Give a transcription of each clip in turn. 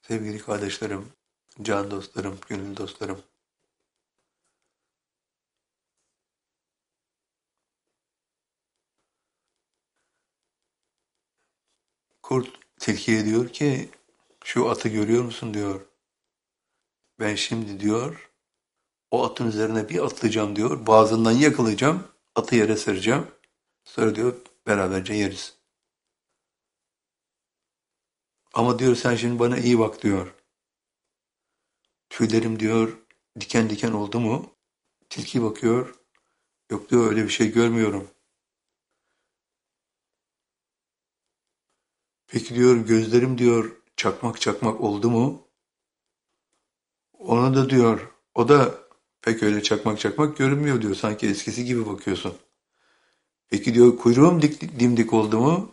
Sevgili kardeşlerim, can dostlarım, gönül dostlarım. Kurt tilkiye diyor ki, şu atı görüyor musun diyor. Ben şimdi diyor, o atın üzerine bir atlayacağım diyor. Boğazından yakalayacağım, atı yere sereceğim. Sonra diyor, beraberce yeriz. Ama diyor sen şimdi bana iyi bak diyor. Tüylerim diyor, diken diken oldu mu? Tilki bakıyor, yok diyor öyle bir şey görmüyorum. Peki diyor gözlerim diyor çakmak çakmak oldu mu? Ona da diyor, o da pek öyle çakmak çakmak görünmüyor diyor. Sanki eskisi gibi bakıyorsun. Peki diyor kuyruğum dimdik oldu mu?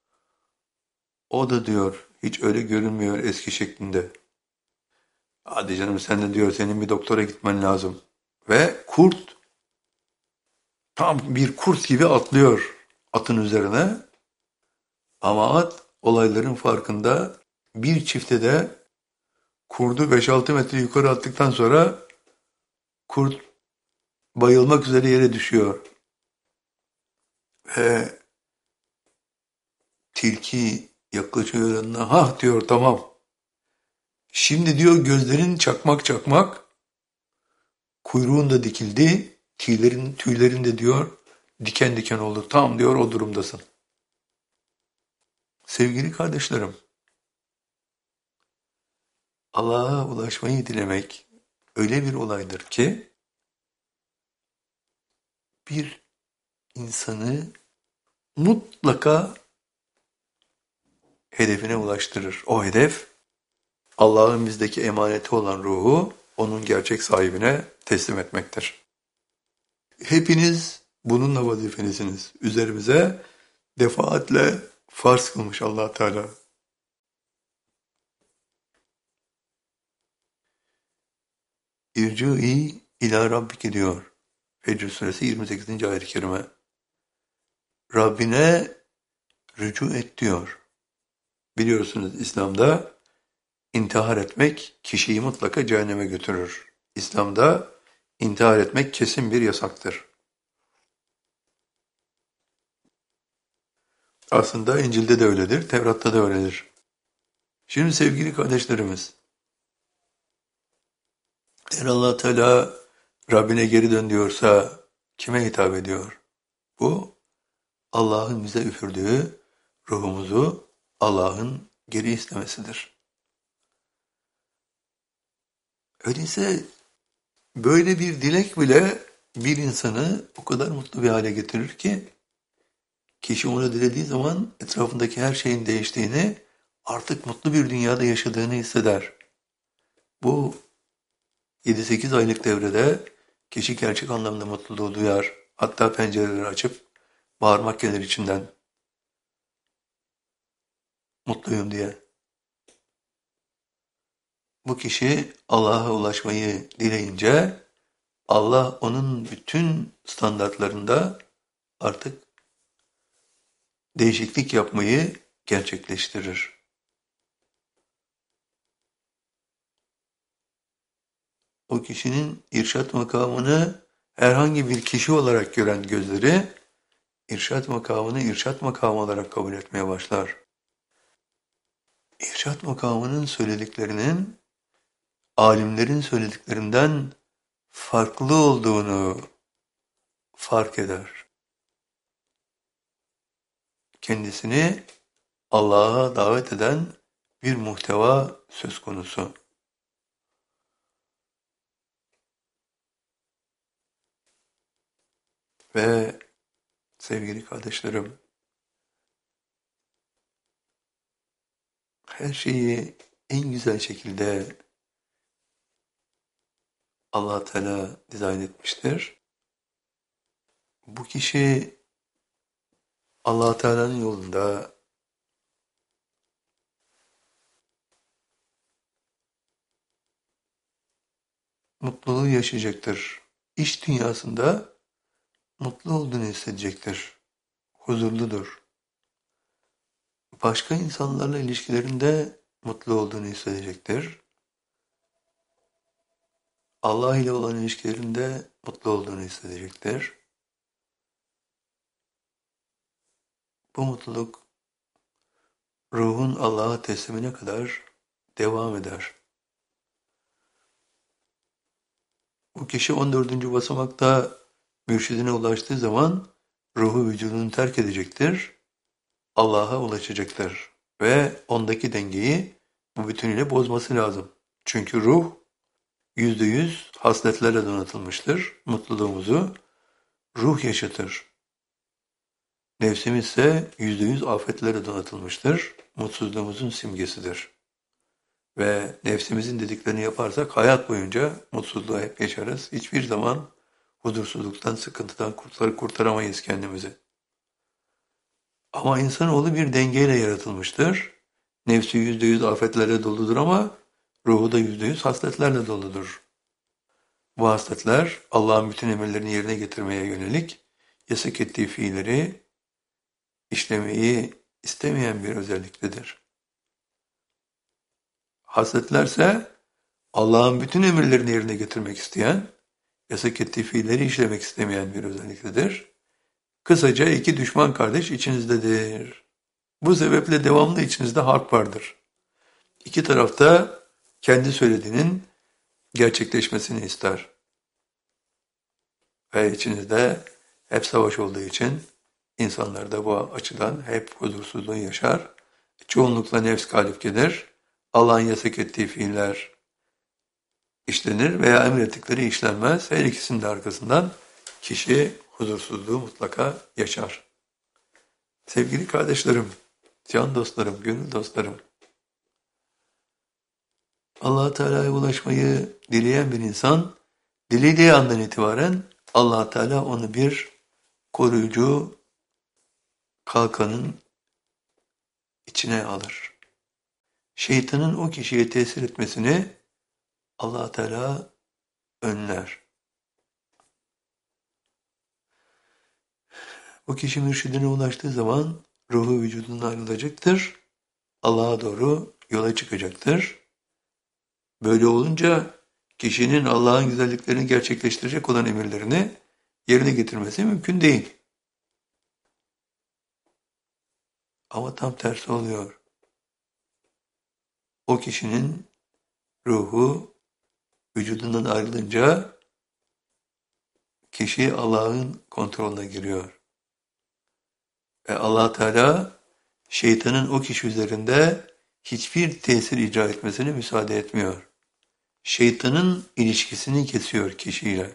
O da diyor hiç öyle görünmüyor eski şeklinde. Hadi canım sen de diyor senin bir doktora gitmen lazım. Ve kurt tam bir kurt gibi atlıyor atın üzerine. Ama at olayların farkında bir çifte de kurdu 5-6 metre yukarı attıktan sonra kurt bayılmak üzere yere düşüyor. Ve tilki yaklaşıyor yanına. Hah diyor tamam. Şimdi diyor gözlerin çakmak çakmak. Kuyruğun da dikildi. Tüylerin de diyor diken diken oldu. Tam diyor o durumdasın. Sevgili kardeşlerim, Allah'a ulaşmayı dilemek öyle bir olaydır ki bir insanı mutlaka hedefine ulaştırır. O hedef Allah'ın bizdeki emaneti olan ruhu onun gerçek sahibine teslim etmektir. Hepiniz bununla vazifelisiniz. Üzerimize defaatle farz kılmış Allah Teala. İrci'i ila rabbike diyor. Fecr suresi 28. ayet-i kerime. Rabbine rücu et diyor. Biliyorsunuz İslam'da intihar etmek kişiyi mutlaka cehenneme götürür. İslam'da intihar etmek kesin bir yasaktır. Aslında İncil'de de öyledir, Tevrat'ta da öyledir. Şimdi sevgili kardeşlerimiz, eğer Allah Teala Rabbine geri dön diyorsa kime hitap ediyor? Bu Allah'ın bize üfürdüğü ruhumuzu Allah'ın geri istemesidir. Öyleyse böyle bir dilek bile bir insanı o kadar mutlu bir hale getirir ki kişi onu dilediği zaman etrafındaki her şeyin değiştiğini, artık mutlu bir dünyada yaşadığını hisseder. Bu 7-8 aylık devrede kişi gerçek anlamda mutluluğu duyar. Hatta pencereleri açıp bağırmak gelir içinden. Mutluyum diye. Bu kişi Allah'a ulaşmayı dileyince Allah onun bütün standartlarında artık değişiklik yapmayı gerçekleştirir. O kişinin irşat makamını herhangi bir kişi olarak gören gözleri irşat makamını irşat makamı olarak kabul etmeye başlar. İrşat makamının söylediklerinin alimlerin söylediklerinden farklı olduğunu fark eder. Kendisini Allah'a davet eden bir muhteva söz konusu. Ve sevgili kardeşlerim, her şeyi en güzel şekilde Allah Teala dizayn etmiştir. Bu kişi Allah Teala'nın yolunda mutluluğu yaşayacaktır. İş dünyasında mutlu olduğunu hissedecektir. Huzurludur. Başka insanlarla ilişkilerinde mutlu olduğunu hissedecektir. Allah ile olan ilişkilerinde mutlu olduğunu hissedecektir. Bu mutluluk ruhun Allah'a teslimine kadar devam eder. Bu kişi 14. basamakta mürşidine ulaştığı zaman ruhu vücudunu terk edecektir, Allah'a ulaşacaktır ve ondaki dengeyi bu bütünüyle bozması lazım. Çünkü ruh %100 hasletlerle donatılmıştır. Mutluluğumuzu ruh yaşatır. Nefsimiz ise %100 afetlerle donatılmıştır. Mutsuzluğumuzun simgesidir. Ve nefsimizin dediklerini yaparsak hayat boyunca mutsuzluğa hep yaşarız. Hiçbir zaman huzursuzluktan, sıkıntıdan kurtaramayız kendimizi. Ama insanoğlu bir dengeyle yaratılmıştır. Nefsi %100 afetlerle doludur ama ruhu da %100 hasletlerle doludur. Bu hasletler Allah'ın bütün emirlerini yerine getirmeye yönelik yasak ettiği fiilleri işlemeyi istemeyen bir özelliktedir. Hasletlerse Allah'ın bütün emirlerini yerine getirmek isteyen, yasak ettiği fiilleri işlemek istemeyen bir özelliktedir. Kısaca iki düşman kardeş içinizdedir. Bu sebeple devamlı içinizde harp vardır. İki tarafta kendi söylediğinin gerçekleşmesini ister. Ve içinizde hep savaş olduğu için insanlar da bu açıdan hep huzursuzluğu yaşar. Çoğunlukla nefs galip gelir. Allah'ın yasak ettiği fiiller işlenir veya emrettikleri işlenmez. Her ikisinin de arkasından kişi huzursuzluğu mutlaka yaşar. Sevgili kardeşlerim, can dostlarım, gönül dostlarım, Allah-u Teala'ya ulaşmayı dileyen bir insan, dilediği andan itibaren Allah Teala onu bir koruyucu kalkanın içine alır. Şeytanın o kişiye tesir etmesini Allah Teala önler. O kişi mürşidine ulaştığı zaman ruhu vücudundan ayrılacaktır. Allah'a doğru yola çıkacaktır. Böyle olunca kişinin Allah'ın güzelliklerini gerçekleştirecek olan emirlerini yerine getirmesi mümkün değil. Ama tam tersi oluyor. O kişinin ruhu vücudundan ayrılınca kişi Allah'ın kontrolüne giriyor. Ve Allah Teala şeytanın o kişi üzerinde hiçbir tesir icra etmesine müsaade etmiyor. Şeytanın ilişkisini kesiyor kişiyle.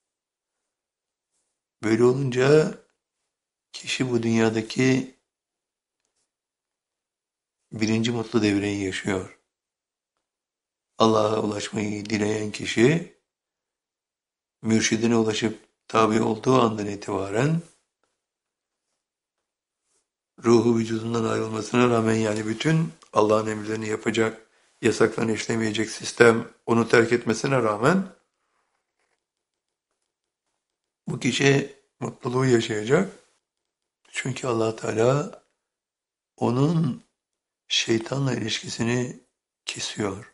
Böyle olunca kişi bu dünyadaki birinci mutlu devreyi yaşıyor. Allah'a ulaşmayı dileyen kişi, mürşidine ulaşıp tabi olduğu andan itibaren ruhu vücudundan ayrılmasına rağmen, yani bütün Allah'ın emirlerini yapacak, yasaklarını işlemeyecek sistem onu terk etmesine rağmen bu kişi mutluluğu yaşayacak. Çünkü Allah Teala onun şeytanla ilişkisini kesiyor.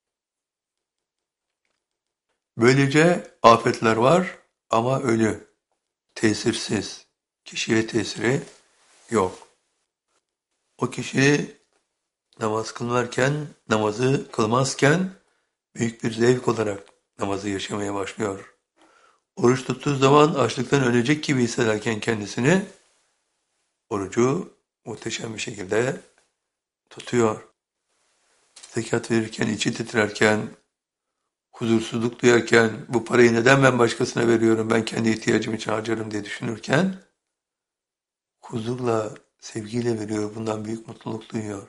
Böylece afetler var ama ölü, tesirsiz, kişiye tesiri yok. O kişi namaz kılmazken, namazı kılmazken büyük bir zevk olarak namazı yaşamaya başlıyor. Oruç tuttuğu zaman açlıktan ölecek gibi hissederken kendisini, orucu muhteşem bir şekilde tutuyor. Zekat verirken, içi titrerken, huzursuzluk duyarken, bu parayı neden ben başkasına veriyorum, ben kendi ihtiyacım için harcarım diye düşünürken, huzurla, sevgiyle veriyor, bundan büyük mutluluk duyuyor.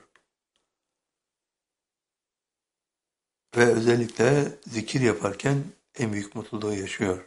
Ve özellikle zikir yaparken en büyük mutluluğu yaşıyor.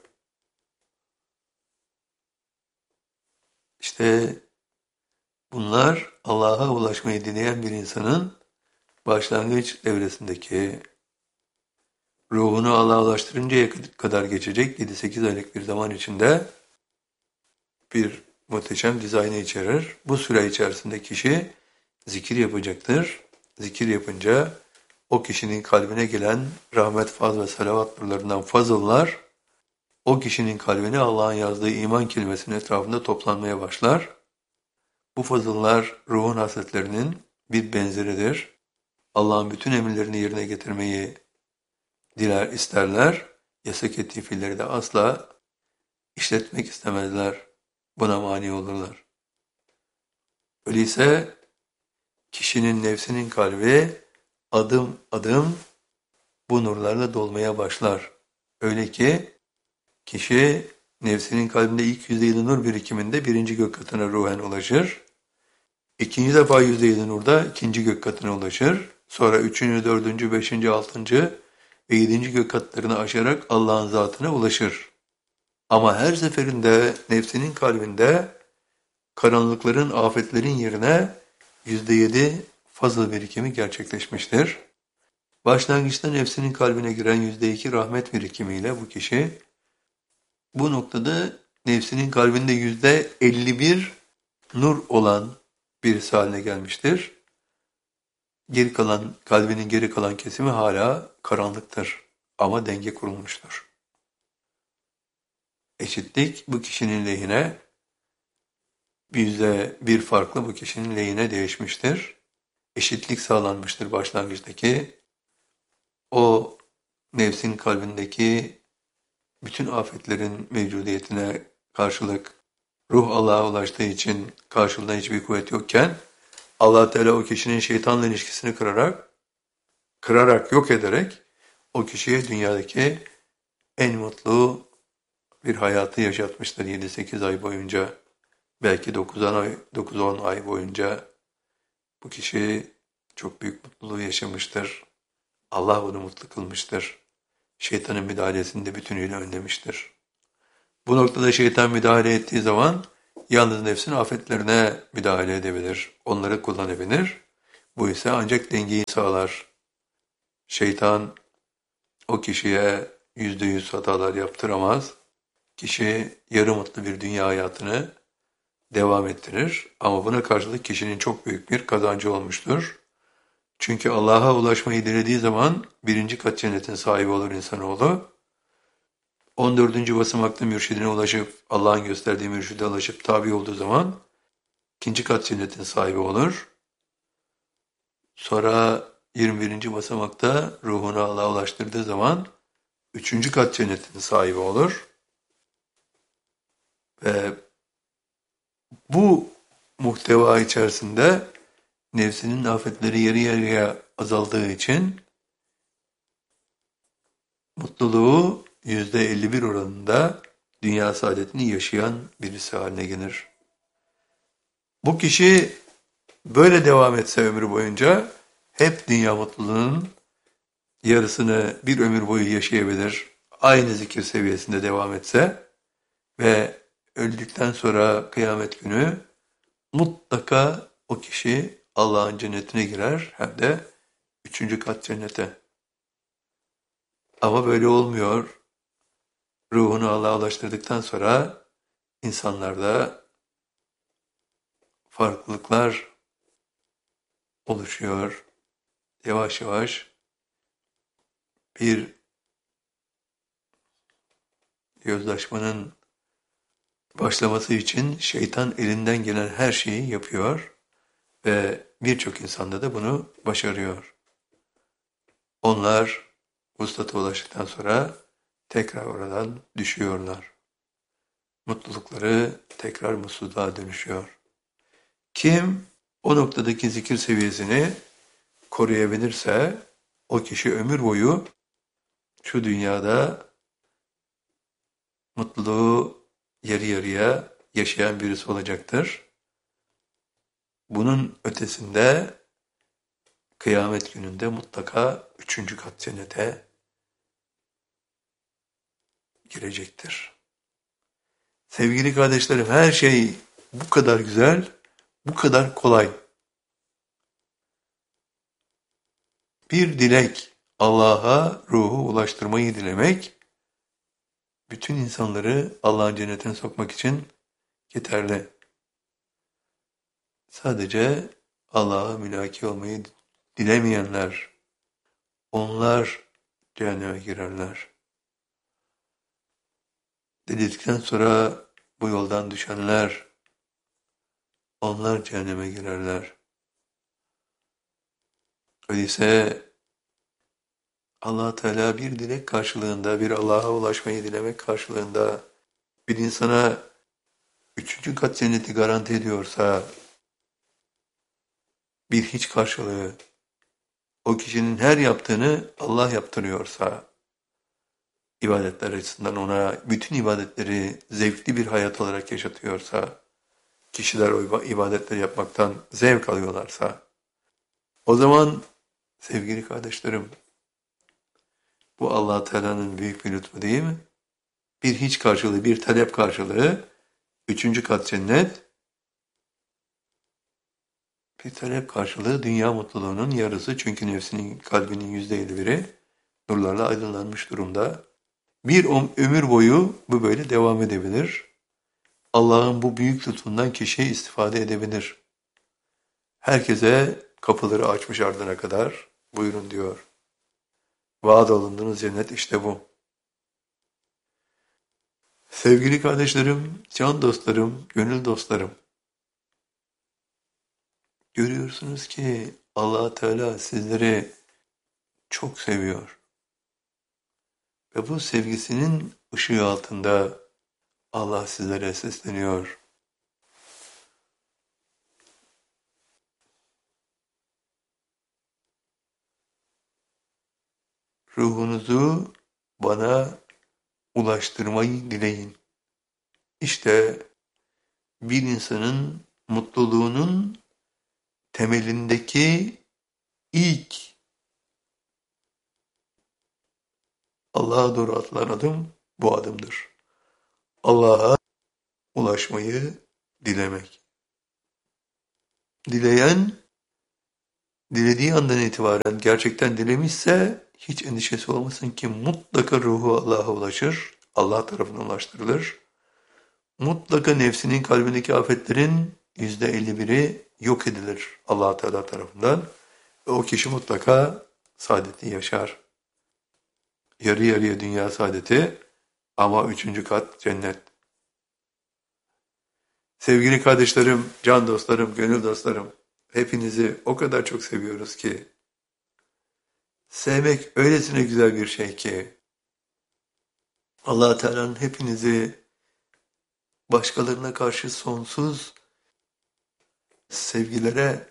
İşte bunlar Allah'a ulaşmayı dileyen bir insanın başlangıç devresindeki, ruhunu Allah'a ulaştırıncaya kadar geçecek 7-8 aylık bir zaman içinde bir muhteşem dizaynı içerir. Bu süre içerisinde kişi zikir yapacaktır. zikir yapınca o kişinin kalbine gelen rahmet, faz ve salavat nurlarından fazıllar o kişinin kalbine Allah'ın yazdığı iman kelimesinin etrafında toplanmaya başlar. Bu fazıllar ruhun hasletlerinin bir benzeridir. Allah'ın bütün emirlerini yerine getirmeyi diler, isterler. Yasak ettiği fiilleri de asla işletmek istemezler. Buna mani olurlar. Öyleyse kişinin nefsinin kalbi adım adım bu nurlarla dolmaya başlar. Öyle ki kişi nefsinin kalbinde ilk %7 nur birikiminde birinci gök katına ruhen ulaşır. İkinci defa %7 nurda ikinci gök katına ulaşır. Sonra üçüncü, dördüncü, beşinci, altıncı ve yedinci gök katlarını aşarak Allah'ın zatına ulaşır. Ama her seferinde nefsinin kalbinde karanlıkların, afetlerin yerine %7 fazla birikimi gerçekleşmiştir. Başlangıçta nefsinin kalbine giren %2 rahmet birikimiyle bu kişi bu noktada nefsinin kalbinde %51 nur olan birisi haline gelmiştir. Kalbinin geri kalan kesimi hala karanlıktır ama denge kurulmuştur. Eşitlik bu kişinin lehine, %1 farklı bu kişinin lehine değişmiştir. Eşitlik sağlanmıştır başlangıçtaki. O nefsin kalbindeki bütün afetlerin mevcudiyetine karşılık ruh Allah'a ulaştığı için karşılığında hiçbir kuvvet yokken Allah Teala o kişinin şeytanla ilişkisini kırarak yok ederek o kişiye dünyadaki en mutlu bir hayatı yaşatmıştır 7-8 ay boyunca. Belki 9-10 ay boyunca bu kişi çok büyük mutluluğu yaşamıştır. Allah onu mutlu kılmıştır. Şeytanın müdahalesini de bütünüyle önlemiştir. Bu noktada şeytan müdahale ettiği zaman yalnız nefsin afetlerine müdahale edebilir. Onları kullanabilir. Bu ise ancak dengeyi sağlar. Şeytan o kişiye %100 hatalar yaptıramaz. Kişi yarı mutlu bir dünya hayatını devam ettirir. Ama buna karşılık kişinin çok büyük bir kazancı olmuştur. Çünkü Allah'a ulaşmayı dilediği zaman birinci kat cennetin sahibi olur insanoğlu. 14. basamakta mürşidine ulaşıp, Allah'ın gösterdiği mürşide ulaşıp tabi olduğu zaman ikinci kat cennetin sahibi olur. Sonra 21. basamakta ruhunu Allah'a ulaştırdığı zaman üçüncü kat cennetin sahibi olur. Ve bu muhteva içerisinde nefsinin afetleri yarı yarıya azaldığı için mutluluğu %51 oranında dünya saadetini yaşayan birisi haline gelir. Bu kişi böyle devam etse ömrü boyunca hep dünya mutluluğunun yarısını bir ömür boyu yaşayabilir. Aynı zikir seviyesinde devam etse ve öldükten sonra kıyamet günü mutlaka o kişi Allah'ın cennetine girer hem de üçüncü kat cennete. Ama böyle olmuyor. Ruhunu Allah'a ulaştırdıktan sonra insanlarda farklılıklar oluşuyor. Yavaş yavaş bir yozlaşmanın başlaması için şeytan elinden gelen her şeyi yapıyor ve birçok insanda da bunu başarıyor. Onlar vuslata ulaştıktan sonra tekrar oradan düşüyorlar. Mutlulukları tekrar mutsuzluğa dönüşüyor. Kim o noktadaki zikir seviyesini koruyabilirse o kişi ömür boyu şu dünyada mutluluğu yarı yarıya yaşayan birisi olacaktır. Bunun ötesinde kıyamet gününde mutlaka üçüncü kat cennete girecektir. Sevgili kardeşlerim, her şey bu kadar güzel, bu kadar kolay. Bir dilek, Allah'a ruhu ulaştırmayı dilemek, bütün insanları Allah'ın cennetine sokmak için yeterli. Sadece Allah'a mülaki olmayı dilemeyenler, onlar cehenneme girerler. Dedikten sonra bu yoldan düşenler, onlar cehenneme girerler. Öyleyse Allah Teala bir dilek karşılığında, bir Allah'a ulaşmayı dilemek karşılığında bir insana üçüncü kat cenneti garanti ediyorsa, bir hiç karşılığı, o kişinin her yaptığını Allah yaptırıyorsa, ibadetler açısından ona bütün ibadetleri zevkli bir hayat olarak yaşatıyorsa, kişiler o ibadetleri yapmaktan zevk alıyorlarsa, o zaman sevgili kardeşlerim, bu Allah Teala'nın büyük bir lütfu değil mi? Bir hiç karşılığı, bir talep karşılığı, üçüncü kat cennet, bir talep karşılığı dünya mutluluğunun yarısı, çünkü nefsinin, kalbinin %51'i nurlarla aydınlanmış durumda. Bir ömür boyu bu böyle devam edebilir. Allah'ın bu büyük lütfundan kişi istifade edebilir. Herkese kapıları açmış ardına kadar. Buyurun diyor. Vaat olunduğunuz cennet işte bu. Sevgili kardeşlerim, can dostlarım, gönül dostlarım. Görüyorsunuz ki Allah Teala sizleri çok seviyor. Ve bu sevgisinin ışığı altında Allah sizlere sesleniyor. Ruhunuzu bana ulaştırmayı dileyin. İşte bir insanın mutluluğunun temelindeki ilk Allah'a doğru atılan adım bu adımdır. Allah'a ulaşmayı dilemek. Dileyen, dilediği andan itibaren gerçekten dilemişse hiç endişesi olmasın ki mutlaka ruhu Allah'a ulaşır, Allah tarafından ulaştırılır. Mutlaka nefsinin kalbindeki afetlerin %51'i yok edilir Allah Teala tarafından. Ve o kişi mutlaka saadeti yaşar. Yarı yarıya dünya saadeti ama üçüncü kat cennet. Sevgili kardeşlerim, can dostlarım, gönül dostlarım, hepinizi o kadar çok seviyoruz ki, sevmek öylesine güzel bir şey ki, Allah Teala'nın hepinizi başkalarına karşı sonsuz sevgilere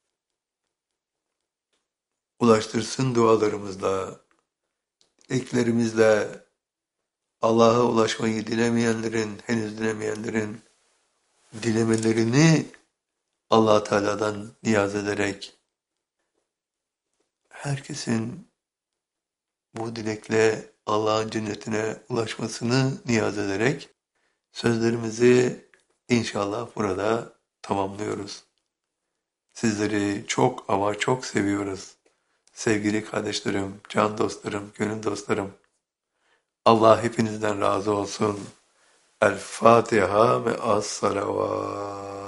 ulaştırsın dualarımızla, dileklerimizle, Allah'a ulaşmayı dilemeyenlerin, henüz dilemeyenlerin dilemelerini Allah Teala'dan niyaz ederek, herkesin bu dilekle Allah'ın cennetine ulaşmasını niyaz ederek sözlerimizi inşallah burada tamamlıyoruz. Sizleri çok ama çok seviyoruz. Sevgili kardeşlerim, can dostlarım, gönül dostlarım. Allah hepinizden razı olsun. El Fatiha ve as-salavat.